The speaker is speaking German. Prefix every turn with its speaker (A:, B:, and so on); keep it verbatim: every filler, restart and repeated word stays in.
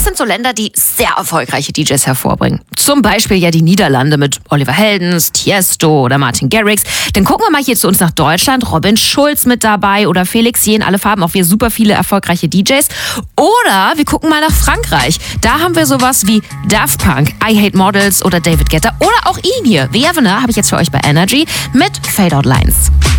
A: sind so Länder, die sehr erfolgreiche D Js hervorbringen. Zum Beispiel ja die Niederlande mit Oliver Heldens, Tiesto oder Martin Garrix. Dann gucken wir mal hier zu uns nach Deutschland. Robin Schulz mit dabei oder Felix Jähn. Alle Farben, auch wir super viele erfolgreiche D Js. Oder wir gucken mal nach Frankreich. Da haben wir sowas wie Daft Punk, I Hate Models oder David Guetta. Oder auch ihn hier, Weavener, habe ich jetzt für euch bei Energy mit Fade Out Lines.